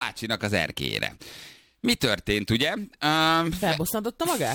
bácsinak az erkélyére. Mi történt, ugye? Felbosszantotta magát?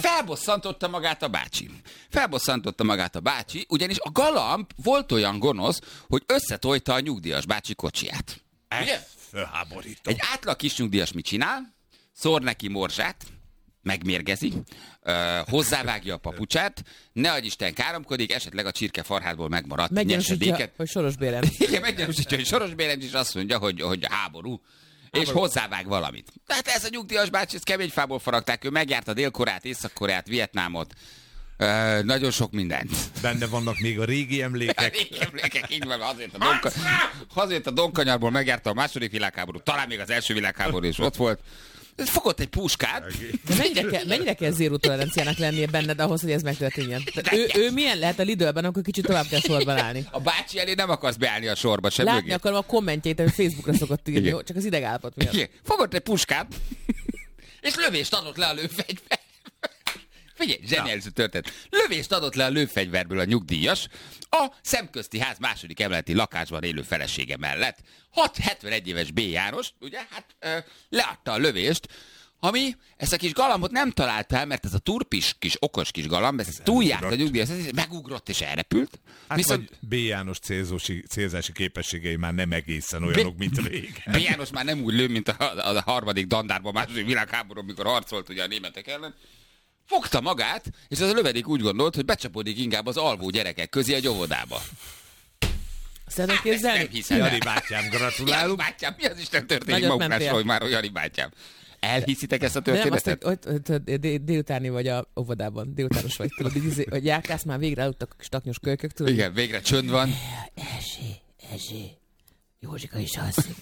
Felbosszantotta magát a bácsi, ugyanis a galamb volt olyan gonosz, hogy összetojta a nyugdíjas bácsi kocsiját. Ugye? Fölháborító. Egy átlag kis nyugdíjas mit csinál? Szór neki morzsát, megmérgezi, hozzávágja a papucsát, ne adj Isten káromkodik, esetleg a csirkefarhátból megmaradt meggyanúsítja, hogy Soros Bélem. Igen, meggyanúsítja, hogy Soros Bélem is azt mondja, hogy háború. És hozzávág valamit. Tehát ez a nyugdíjas bácsi, ezt kemény fából faragták, ő megjárta Dél-Koreát, Észak-Koreát, Vietnámot, nagyon sok mindent. Benne vannak még a régi emlékek. A régi emlékek, így van, azért a Donkanyarból megjárta a második világháború, talán még az első világháború is ott volt. Fogott egy puskát. De mennyire kell zéró toleranciának lennie benned ahhoz, hogy ez megtörténjen? Ő milyen lehet a Lidlben, akkor kicsit tovább kell sorban állni? A bácsi elé nem akarsz beállni a sorba sem. Látni akarom a kommentjeit, amit Facebookra szokott írni, jó? Csak az idegállapot miatt. Igen. Fogott egy puskát, és lövést adott le a lőfegyver. Figyelj, zseniális történet. Lövést adott le a lőfegyverből a nyugdíjas a Szemközti Ház második emeleti lakásban élő felesége mellett. 71 éves B. János, ugye, leadta a lövést, ami ezt a kis galambot nem találta el, mert ez a turpis kis, okos kis galamb, ez túljárt a nyugdíjas, megugrott és elrepült. Hát viszont B. János célzási képességei már nem egészen olyanok, mint régen. B. János már nem úgy lő, mint a harmadik dandárban második világháború, amikor harcolt ugye a németek ellen. Fogta magát, és az a lövedék úgy gondolt, hogy becsapódik inkább az alvó gyerekek közé egy óvodába. Szeretném képzelni? Nem hiszem. Jani bátyám, gratulálunk. Jani bátyám, mi az Isten történik maguknásról, hogy már Jani bátyám. Elhiszitek ezt a történetet? Nem, azt, hogy délutáni vagy a óvodában, délutános vagy, tudod, hogy járkálsz, már végre aludtak a kis taknyos kölykök, tudod? Igen, végre csönd van. Erzsé, Józsika is alszik.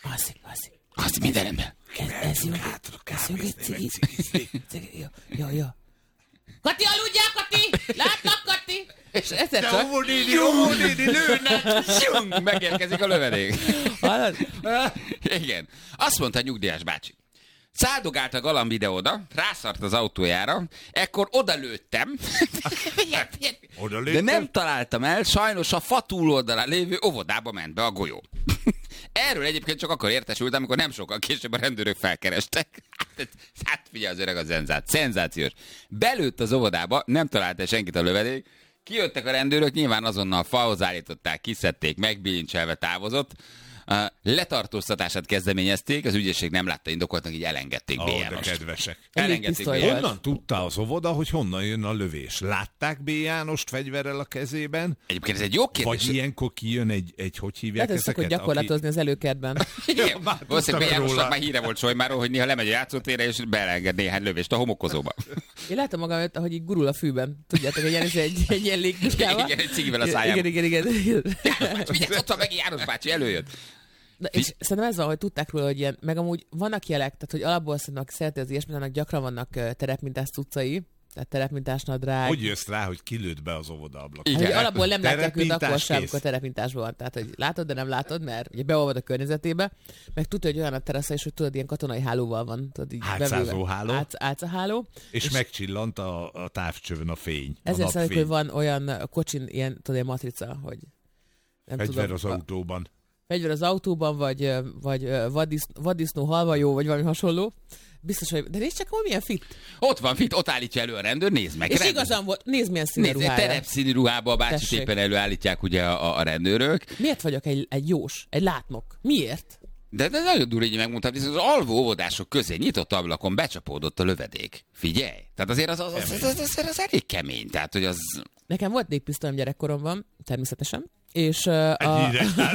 Azt minden ember. Kezdjünk egy cigit. Jó. Kati, aludjál, Kati! Látlak, Kati! És egyszer csak... Jó, néni, lőnek! Megérkezik a lövedék. Hallod? Igen. Azt mondta a nyugdíjas bácsi. Száldogált a galamb ide-oda, rászart az autójára, ekkor odalőttem. De nem találtam el, sajnos a fa túloldalán lévő óvodába ment be a golyó. Erről egyébként csak akkor értesültem, amikor nem sokkal később a rendőrök felkerestek. Hát figyelj, az öreg a szenzációs. Belőtt az óvodába, nem találta senkit a lövedék, kijöttek a rendőrök, nyilván azonnal falhoz állították, kiszedték, megbilincselve távozott. Letartóztatását kezdeményezték, az ügyészség nem látta indokoltnak, így elengedték B. Jánost. De kedvesek. Elengedték B. Honnan tudta az óvoda, hogy honnan jön a lövés? Látták B. Jánost fegyverrel a kezében? Egyébként ez egy jó kérdés. Vagy ilyenkor kijön egy hogy hívják ezeket? Lehet, hogy gyakorlatozni az előkertben. Igen, valószínűleg B. Jánosnak már híre volt Solymáról, hogy néha lemegy a játszótérre, és beelenged néhány lövést a homokozóba. Én látom magam, hogy így gurul a fűben. Tudjátok, hogy egy ilyen légpuskával. Igen, egy cigivel a szájában. Igen. Figyelj, ott van meg János bácsi, előjött. És szerintem ez van, hogy tudták róla, hogy ilyen, meg amúgy vannak jelek, tehát hogy alapból szerintem, aki szereti az ilyesmit, annak gyakran vannak terepmintás cuccai, tehát terepmintás nadrág. Hogy jössz rá, hogy kilőtt be az óvoda ablakon? Hát, hogy alapból nem látják őt akkor sem, amikor terepintásban van. Tehát, hogy látod, de nem látod, mert ugye beolvad a környezetébe, meg tudja, hogy olyan a terasza is, hogy tudod, ilyen katonai hálóval van. Átszázó háló. Álcaháló. És megcsillant a távcsövön a fény. Ezért szerintem, hogy van olyan kocsin, ilyen matrica, hogy nem fegyver tudom, az autóban. Fegyver az autóban, vagy vaddisznó halvajó, vagy valami hasonló. Biztos, hogy... De nézd csak, hogy milyen fit. Ott van fit, ott állítja elő a rendőr, nézd meg. És igazán volt, nézd milyen színű ruhája. Terepszínű ruhába a bácsit éppen előállítják ugye a rendőrök. Miért vagyok egy jós, egy látnok? Miért? De nagyon durva, így megmondtam, hogy az alvó óvodások közé nyitott ablakon becsapódott a lövedék. Figyelj! Tehát azért az elég kemény. Tehát, hogy az... Nekem volt légpisztolyom gyerekkoromban, természetesen. És nem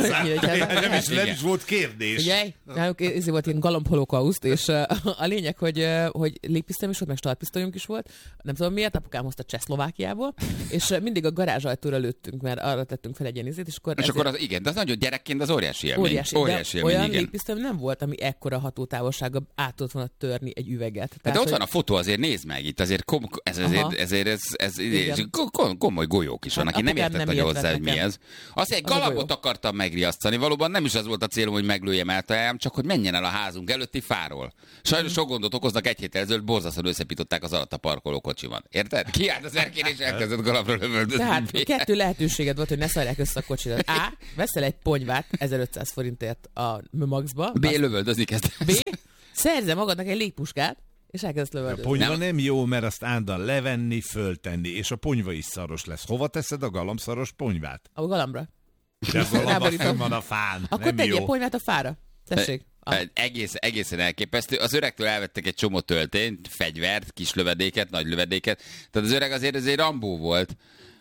is volt kérdés. Ugye? Náluk ez volt ilyen galamb holokauszt, és a lényeg, hogy légpisztolyom is volt, meg startpisztolyunk is volt. Nem tudom miért, apukám hozta Csehszlovákiából, és mindig a garázsajtóra lőttünk, mert arra tettünk fel egy ilyen izét, és akkor az, igen, de az nagyon gyerekként az óriási élmény. Óriási élmény, olyan légpisztolyom nem volt, ami ekkora hatótávolsága át tudott volna törni egy üveget. De ott van a fotó, azért nézd meg, itt azért komoly golyók is vannak, én nem értettem hozzá, hogy mi ez. Azt egy galambot akartam megriasztani, valóban nem is az volt a célom, hogy meglőjem el, csak hogy menjen el a házunk előtti fáról. Sajnos sok gondot okoznak, egy héttel ezelőtt borzasztóan összepították az alatt a parkoló kocsiban. Érted? Kiállt az erkén és elkezdett galambra lövöldözni. Tehát 2 lehetőséged volt, hogy ne szarják össze a kocsidat. A. Veszel egy ponyvát 1500 forintért a Maxba. B. Lövöldözni kezdett. B. Szerzel magadnak egy légpuskát, és elkezdesz lövöldözni. A ponyva nem jó, mert azt állandóan levenni, föltenni, és a ponyva is szaros lesz. Hova teszed a galambszaros ponyvát? A galambra. De a galamba fenn van a fán. Akkor nem tegyél jó. ponyvát a fára. Tessék. Egészen elképesztő. Az öregtől elvettek egy csomó töltényt, fegyvert, kis lövedéket, nagy lövedéket. Tehát az öreg azért Rambó volt.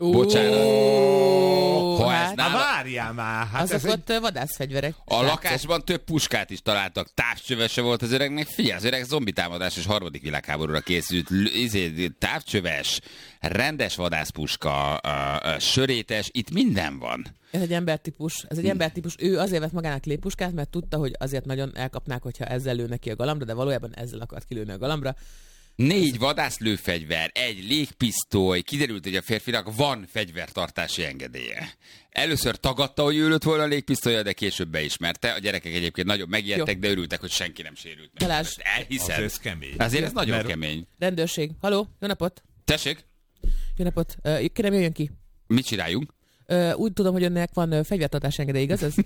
Bocsánat. Ha ez nála... Várjál már! Hát azok ott vadászfegyverek. A lakásban több puskát is találtak. Távcsövese volt az öregnek. Figyelj, az öreg zombitámadás és 3. világháborúra készült. Távcsöves, rendes vadászpuska, sörétes, itt minden van. Ez egy embertípus. Ő azért vett magának légpuskát, mert tudta, hogy azért nagyon elkapnák, hogyha ezzel lőnek ki a galambra, de valójában ezzel akart kilőni a galambra. 4 vadászlőfegyver, 1 légpisztoly, kiderült, hogy a férfinak van fegyvertartási engedélye. Először tagadta, hogy ő lőtt volna a légpisztolya, de később beismerte. A gyerekek egyébként nagyon megijedtek, de örültek, hogy senki nem sérült meg. Balázs. Elhiszed? Azért ez kemény. Azért ez nagyon kemény. Rendőrség. Haló, jó napot. Tessék? Jó napot. Kérem, jöjjön ki. Mit csináljunk? Úgy tudom, hogy önnek van fegyvertartási engedély, igaz ez?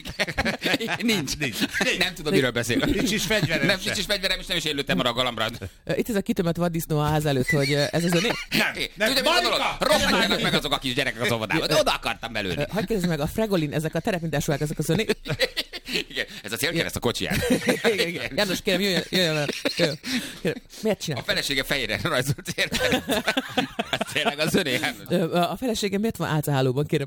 Nincs. Nem tudom, miről beszél. Nincs is fegyverem. Nincs is fegyverem, és nem is én lőttem arra a galambra. Itt ez a kitömött vaddisznó a ház előtt, hogy ez az öné? Nem. Tudja, mit gondolod? Rohanjanak meg azok a kis gyerekek az óvodában. Oda akartam belőni. Hagyj kérdezni meg, a Fregolin, ezek a terepmintásúak, ezek az öné? Igen, ez a célkereszt a kocsiján. Igen. János, kérem, jöjjön. Miért csinál? A felesége fejére rajzolt célkereszt. Hát tényleg az öné. A feleségem miért van álcahálóban, kérem?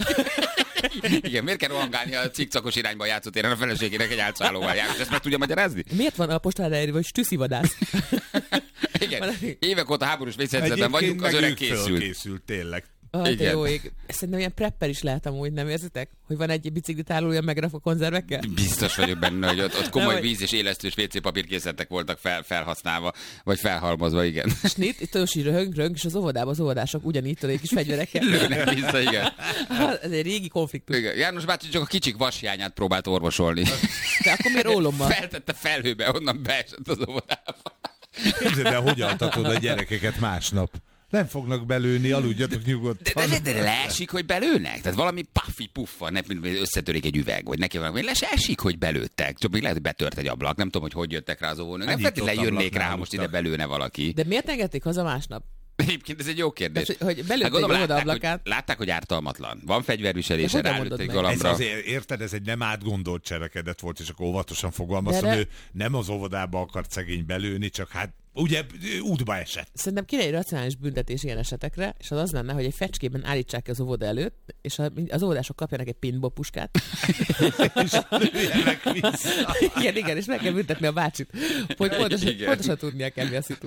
Igen, miért kell rohangálni a cikcakos irányba a játszótéren a feleségének egy álcahálóval jár? Ezt meg tudja magyarázni? Miért van a postára írva, hogy stüsszivadász? Igen, évek óta háborús vészhelyzetben vagyunk, az öreg készült tényleg. Te jó ég. Szerintem ilyen prepper is lehet amúgy, nem érzitek? Hogy van egy biciklitárolója megrakva konzervekkel? Biztos vagyok benne, hogy ott komoly víz és élesztős WC papírkészletek voltak felhasználva, vagy felhalmozva, igen. Snit, itt olyan is röhöng, és az óvodában az óvodások ugyanígy tudják kis fegyverekkel. Lőnek vissza, igen. Ez egy régi konfliktus. Igen. János bácsi csak a kicsik vashiányát próbált orvosolni. De akkor miért ólommal? Feltette felhőbe, onnan beesett az óvodába. Képzeld el, hogy altatod a gyerekeket másnap. Nem fognak belőni, aludjatok nyugodtan. De leesik, hogy belőnek? Tehát valami puffi puffa, összetörik egy üveg, vagy neki valami, leesik, hogy belőttek. Csak még lehet, hogy betört egy ablak, nem tudom, hogy jöttek rá az óvónők. Nem feltétlenül jönnék rá, ha most ide belőne valaki. De miért engedték haza másnap? Egyébként ez egy jó kérdés. Tehát, hogy belőtték a óvoda ablakát. Látták, hogy ártalmatlan. Van fegyverviselése, rálőtt egy galambra. Ez azért, érted, ez egy nem átgondolt cselekedet volt, és akkor óvatosan fogalmaztam, ő nem az óvodába akart szegény belőni, csak hát ugye útba esett. Szerintem kéne egy racionális büntetés ilyen esetekre, és az lenne, hogy egy fecskében állítsák ki az óvoda előtt, és az óvodások kapjanak egy paintball puskát. És lőjenek vissza. Igen, és meg kell büntetni a bácsit, hogy pontosan tudnia kell, mi a szitu.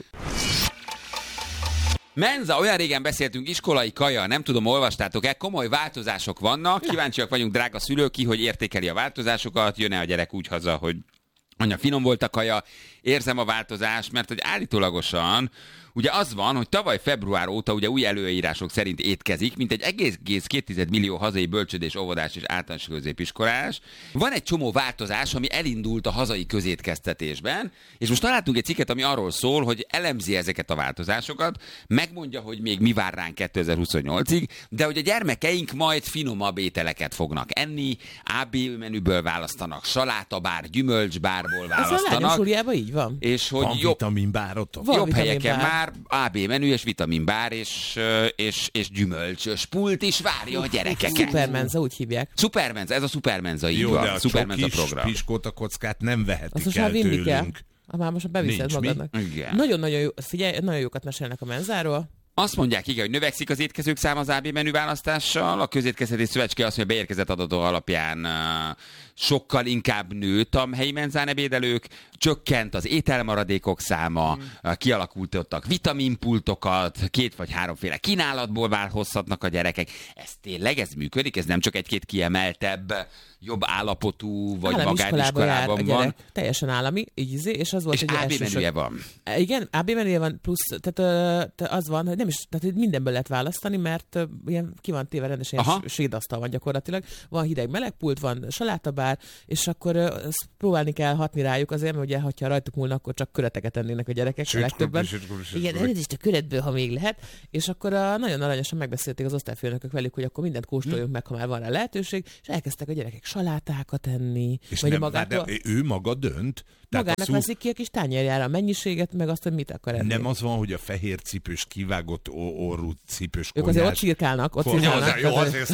Menza, olyan régen beszéltünk, iskolai kaja, nem tudom, olvastátok-e, komoly változások vannak, kíváncsiak vagyunk, drága szülők, ki, hogy értékeli a változásokat, jön-e a gyerek úgy haza, hogy anya, finom volt a kaja, érzem a változást, mert hogy állítólagosan ugye az van, hogy tavaly február óta ugye új előírások szerint étkezik, mint egy 1,2 millió hazai bölcsődés, óvodás és általános középiskolás. Van egy csomó változás, ami elindult a hazai közétkeztetésben, és most találtunk egy cikket, ami arról szól, hogy elemzi ezeket a változásokat, megmondja, hogy még mi vár ránk 2028-ig, de hogy a gyermekeink majd finomabb ételeket fognak enni, AB menüből választanak, salátabár, gyümölcsbárból választanak. Ez a lányos súlyában így van. És hogy van vitaminbárotok? Jobb helyeken már AB menü és vitaminbár és gyümölcsös pult is várja a gyerekeket. Supermenza, úgy hívják. Supermenza, ez a Supermenza, így jó, van. De a Supermenza csokis program. piskóta kockát nem vehetik azt el vinni kell. tőlünk. Már most beviszed magadnak. Nagyon-nagyon jó, figyelj, nagyon jókat mesélnek a menzáról. Azt mondják, igen, hogy növekszik az étkezők száma az AB menü választással. A Közétkeztetés Szövetség azt mondja, beérkezett adatok alapján sokkal inkább nőtt a helyi menzán ebédelők, csökkent az ételmaradékok száma, kialakultak vitaminpultokat, 2 vagy 3 féle kínálatból hozhatnak a gyerekek. Ez tényleg, ez működik? Ez nem csak egy-két kiemeltebb, jobb állapotú, vagy magániskolában van? Teljesen állami, és az volt, és hogy AB menüje van. Igen, AB menüje van, plusz, tehát az van, hogy nem is, tehát mindenből lehet választani, mert ilyen ki van téve rendesen, sédasztal van gyakorlatilag. Van hideg melegpult, van salátabár, és akkor próbálni kell hatni rájuk azért, mert ugye, ha rajtuk múlna, akkor csak köreteket ennének a gyerekek a legtöbben. Igen, elnézést a köretből, ha még lehet. És akkor nagyon aranyosan megbeszélték az osztályfőnökök velük, hogy akkor mindent kóstoljunk meg, ha már van rá lehetőség, és elkezdtek a gyerekek salátákat enni. És vagy magától... ő maga dönt. Magának veszik ki a kis tányérjára a mennyiséget, meg azt, hogy mit akar enni. Nem az van, hogy a fehér cipős, kivágott orrú cipős konyhás... Ők azért ott csirkálnak, ott cirkálnak. Jó, azért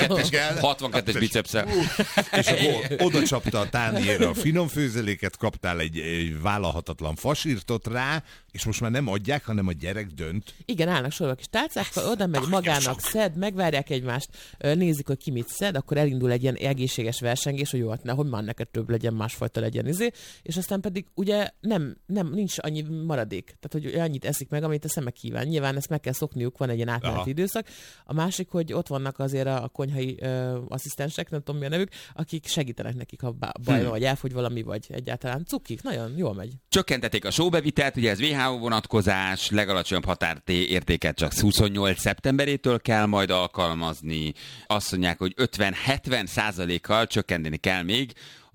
62-es bicepszel. És akkor oda csapta a tányérra a finom főzeléket, kaptál egy vállalhatatlan fasírtot rá, és most már nem adják, hanem a gyerek dönt. Igen, állnak sorba kis tálcákkal, oda megy magának, szed, megvárják egymást, nézik, hogy ki mit szed, akkor elindul egy ilyen egészséges versengés, hogy jó, hát nehogy már neked több legyen, másfajta legyen és aztán pedig ugye nincs annyi maradék. Tehát, hogy annyit eszik meg, amit a szeme kíván. Nyilván ezt meg kell szokniuk, van egy ilyen átmeneti időszak. A másik, hogy ott vannak azért a konyhai asszisztensek, nem tudom mi a nevük, akik segítenek nekik, ha baj van, vagy elfogy valami, vagy egyáltalán cukik. Nagyon jól megy. Csökkentették a sóbevitelt, ugye ez WHO vonatkozás, legalacsonyabb határértéket csak 28 szeptemberétől kell majd alkalmazni. Azt mondják, hogy 50-70%-kal csökkenteni kell még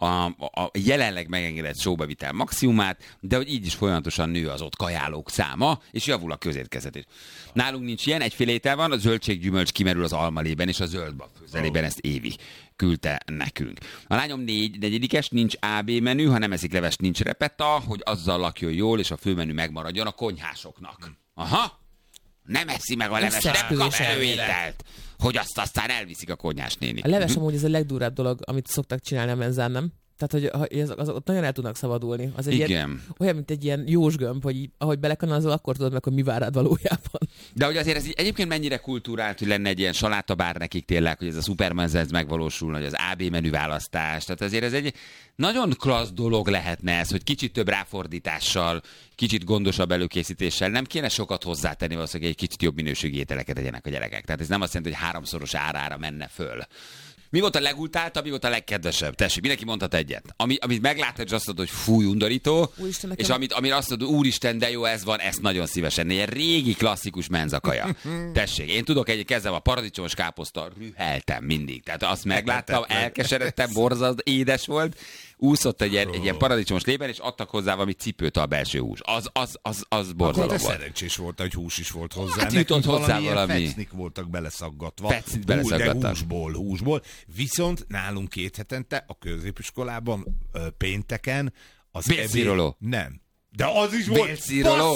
a jelenleg megengedett sóbevitel maximumát, de hogy így is folyamatosan nő az ott kajálók száma, és javul a közétkeztetés. Nálunk nincs ilyen, egyféle étel van, a zöldséggyümölcs kimerül az almalében és a zöldbab főzelében, ezt Évi küldte nekünk. A lányom 4-es, nincs AB menü, ha nem eszik levest, nincs repeta, hogy azzal lakjon jól, és a főmenü megmaradjon a konyhásoknak. Aha! Nem eszi meg a leves, nem kap előételt, hogy azt aztán elviszik a konyhás néni. A leves amúgy ez a legdurább dolog, amit szoktak csinálni a menzán, nem? Tehát, hogy ott nagyon el tudnak szabadulni. Az egy ilyen, olyan, mint egy ilyen jósgömb, hogy így, ahogy belekanalazol, akkor tudod meg, hogy mi vár rád valójában. De hogy azért ez egyébként mennyire kultúrált, hogy lenne egy ilyen salátabár nekik tényleg, hogy ez a szupermenzen megvalósulna, hogy az AB menü választás. Tehát azért ez egy nagyon klassz dolog lehetne ez, hogy kicsit több ráfordítással, kicsit gondosabb előkészítéssel, nem kéne sokat hozzátenni, valószínűleg egy kicsit jobb minőségű ételeket tegyenek a gyerekek. Tehát ez nem azt jelenti, hogy 3-szoros árára menne föl. Mi volt a legultáltabb, mi volt a legkedvesebb? Tessék, mindenki mondhat egyet. Amit meglátod, és azt mondod, hogy fúj, undorító, Úristen, és amire azt mondod, úristen, de jó, ez van, ezt nagyon szívesen. Egy régi klasszikus menzakaja. Tessék, én tudok kezdem a paradicsomos káposzta, rüheltem mindig. Tehát azt megláttam, elkeseredtem, borzasztó, édes volt, úszott egy ilyen paradicsomos lében, és adtak hozzá valami cipőt a belső hús. Az borzalom volt. Szerencsés volt, hogy hús is volt hozzá. Hát jutott hozzá valami. Fecnik voltak beleszaggatva. Fecnit beleszaggattak. De húsból. Viszont nálunk 2 hetente a középiskolában pénteken az Bélszíroló. Nem. De az is volt. Bélszíroló.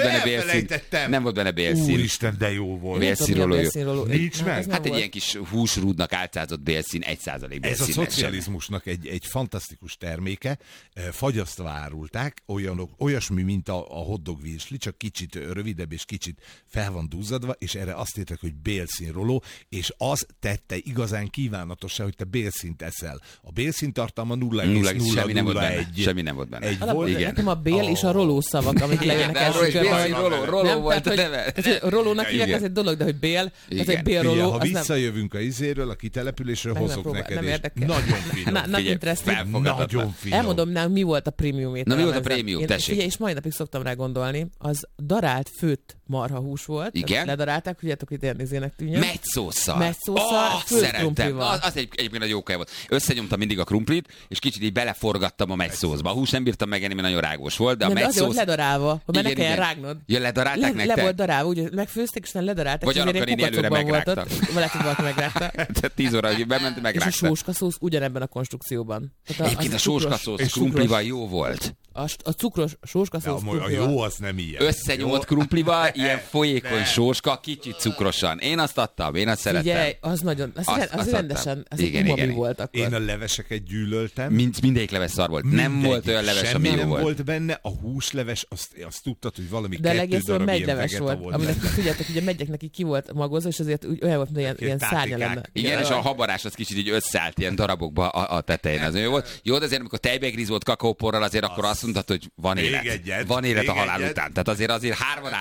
Nem volt benne bélszír. Úristen, de jó volt. Bélszíroló. Nincs meg. Hát egy ilyen kis húsrúdnak álcázott bélszín, 1% bélszín. Ez a szocializmusnak egy fantasztikus terméke. Fagyasztva árulták, olyasmi, mint a hotdog virsli, csak kicsit rövidebb és kicsit fel van duzzadva, és erre azt írták, hogy bélszínroló, és az tette igazán kívánatossá, hogy te bélszínt eszel. A bélszín tartalma 0,001. Semmi nem volt benne. Nekem a bél és a roló szavak, amik lejönnek elsősorban. Roló volt a neve. Rolónak hívják, ez egy dolog, de hogy bél, ez egy bélroló. Ha visszajövünk a izéről, a kitelepülésről, hozok neked is. Nagyon finom. Nagyon finom. Elmondom, mi volt a prémium étel. Na, mi volt a prémium, tessék. És mai napig szoktam rá gondolni, az darált főtt marhahús volt. Igen. Ledarálták, tudjátok, hogy érnézének tűnjön. Megysósszal. Főtt krumplival. Az egyébként egy jó kaj volt. Összenyomtam mindig a krumplit, és kicsit így beleforgattam a megysószba. A hús nem bírtam megenni, mert nagyon rágós volt, de a megysósz... azért volt ledarálva, hogy ne kelljen rágnod. Ja, ledarálták nektek? Le volt darálva, úgy megfőzték, és nem ledarálták. Vagy annak, hogy én előre megrágtak. Lehet, hogy valaki megrágta. 10 óra, hogy bement, megrágta. És a sóskaszósz ugyanebben a konstrukcióban. Egyébként a sóskaszósz krumplival jó volt. A cukros sóskaszósz krumplival. A jó az nem ilyen. Összenyomott krumplival, ilyen folyékony sóska, kicsit cukrosan. Én azt adtam, én azt szerettem. Ugye, az nagyon, az rendesen, az egy umami volt akkor. Én a leveseket gyűlöltem. Mindegyik leves szar volt. Nem volt olyan leves, ami jó volt. Nem volt benne, a húsleves, azt tudtad, hogy valami de 2 darab megyleves volt. Aminek tudjátok, hogy a megyek neki ki volt magozva, és azért olyan volt, mint ilyen szárnya lenne. Igen, és a habarás az kicsit így összeállt ilyen darabokba a tetején. Az jó volt. Jó, de azért amikor tejbegríz volt kakaóporral, azért akkor azt mondtad, hogy van élet. Van élet a halál után. Tehát azért 3-szor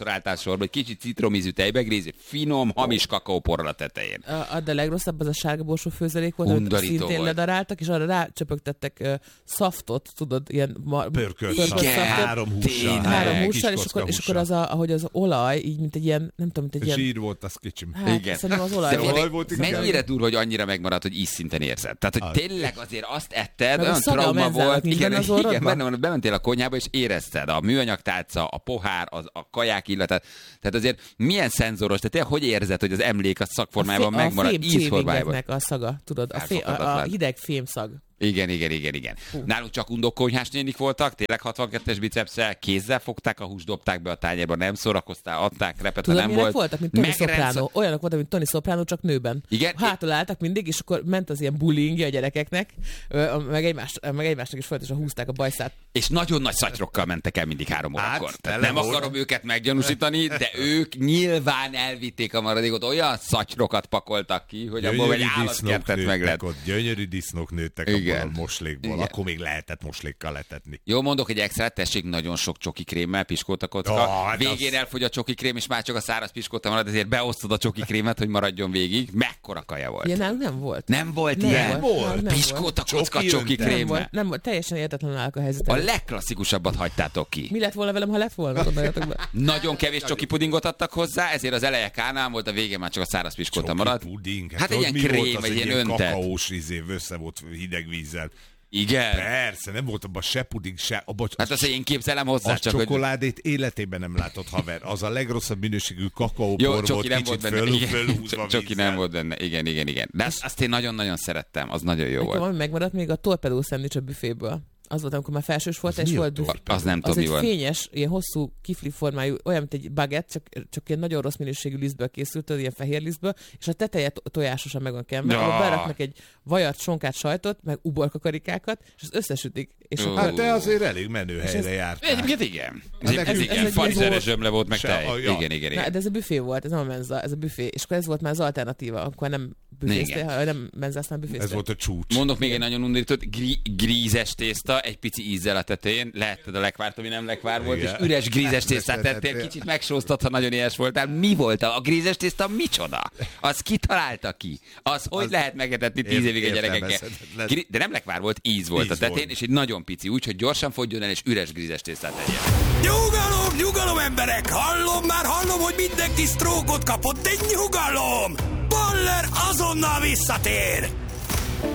háromszor álltál sorba, egy kicsit citromízű tejbe, grízi, finom, hamis kakaóporral a tetején. De a legrosszabb az a sárga borsó főzelék volt, amit Undorító szintén volt. ledaráltak, és arra rácsöpögtettek szaftot, tudod, ilyen Pörkölt szaftot. három hússal. Három hússal, és akkor az, ahogy az olaj, így mint egy ilyen, nem tudom, mint egy ilyen... Zsír volt, az kicsim. Hát, Igen. szerintem az olaj volt. olaj volt, igen. Mennyire durva, hogy annyira megmaradt, hogy ízszinten érzed. Tehát, hogy tényleg azért azt etted, Meg a olyan szaga a trauma menzának volt. minden az orrodban? Igen, benne van, bementél a konyhába, és érezted a műanyag tálca, a pohár, a kaják illatát. Tehát azért milyen szenzoros, tehát tényleg hogy érzed, hogy az emlék a szakformájában megmaradt, ízformájában. A szaga, tudod, a Elfogadhatatlan. hideg fémszag. Igen. Nálunk csak undokonyhás nénik voltak, tényleg 62-es bicepsszel, kézzel fogták a húst, dobták be a tányérba, nem szórakoztál, adták, repet, ha Tudod, nem milyenek volt. voltak, mint Tony Soprano? Olyanok voltak, mint Tony Soprano, csak nőben. Igen? Hátul álltak mindig, és akkor ment az ilyen bullyingja a gyerekeknek, meg egymásnak is folyamatosan húzták a bajszát. És nagyon nagy szatyrokkal mentek el mindig 3 órakor. Tehát nem volt. akarom őket meggyanúsítani, de ők nyilván elvitték a maradékot, olyan szatyrokat pakoltak ki, hogy abból egy állatkertet meg lett. Gyönyörű disznók nőttek abból a moslékból. Igen. Akkor még lehetett moslékkal letetni. Jó, mondok egy extrát, tessék nagyon sok csoki krémmel, piskóta kocka. Hát Végén elfogy a csoki krém, és már csak a száraz piskóta marad, ezért beosztod a csoki krémet, hogy maradjon végig. Mekkora kaja volt. Ilyen nálunk nem volt. Nem volt Nem ilyen? volt. Nem Piskóta kocka Csoki csoki önte. krémmel. Nem volt. Teljesen értetlen állok a A helyzetem. legklasszikusabbat hagytátok ki. Mi lett volna velem, ha lett volna? Gondoljatok be. Nagyon kevés csoki pudingot adtak hozzá, ezért az eleje kánál volt, a végén már csak a száraz piskóta maradt. Puding. Hát egy tudod, ilyen mi volt krém, az, egy ilyen öntött. kakaós össze volt hideg vízzel. Igen. Persze, nem volt abban se puding, se... Hát azt én képzelem hozzá, Az csak hogy... csokoládét életében nem látott, haver. Az a legrosszabb minőségű Jó, kakaóbor volt, csoki nem volt kicsit benne. Igen, fölhúzva csoki vízzel. nem volt benne. Igen. De azt én nagyon-nagyon szerettem, az nagyon jó Nekem volt. valami megmaradt még a torpedó szendvics a büféből. Az volt, amikor már felsős volt, és mi a volt torpedó? Az nem az tudom, mi egy volt. fényes, ilyen hosszú kifli formájú, olyan, mint egy baguette, csak ilyen nagyon rossz minőségű lisztből készült, ilyen fehér lisztből, és a teteje tojásosan meg van kenve, Ja. ahol beraknak egy vajat, sonkát, sajtot, meg uborkakarikákat, és azt összesütik. És Jó. akkor Hát te azért elég menő helyre jártál. Egyébként igen. ez Igen, egy farizeres ilyen zsömle volt, meg Se- tej. ja. Igen. Na, de ez a büfé volt, ez nem a menza, ez a büfé. És akkor ez volt már az alternatíva, akkor nem büféztél, Igen. ha nem menzáztál, büféztél. Ez volt a csúcs. Mondok még egy nagyon undorított, grízes tészta, egy pici ízzel a tetején, lehetted a lekvárt, ami nem lekvár volt, Igen. és üres grízes tésztát tettél, kicsit megsóztad, ha nagyon ilyes voltál. Mi volt a grízes tészta? Micsoda? Az ki találta ki? Az hogy lehet megetetni 10 évig a gyerekekkel? értelmezhetetlen. De nem lekvár volt, íz volt a Íz tetején, volt. és egy nagyon pici, úgy, hogy gyorsan fogjon el, és üres grízes tésztát tegyen. Nyugalom, emberek! Hallom, hogy mindenki sztrókot kapott, de nyugalom! Baller azonnal visszatér!